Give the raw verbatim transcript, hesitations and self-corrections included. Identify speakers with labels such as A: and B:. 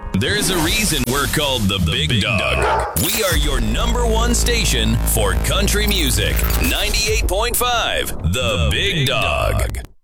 A: There's a reason we're called the, the Big, Big Dog. Dog. We are your number one station for country music. ninety-eight point five, The, the Big, Big Dog. Dog.